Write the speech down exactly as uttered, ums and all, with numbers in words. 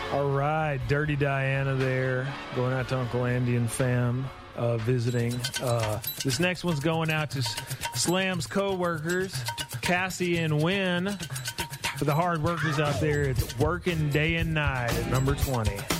All right, Dirty Diana there, going out to Uncle Andy and fam uh, visiting. Uh, this next one's going out to Slam's co-workers, Cassie and Wynn. For the hard workers out there, it's working day and night at number twenty.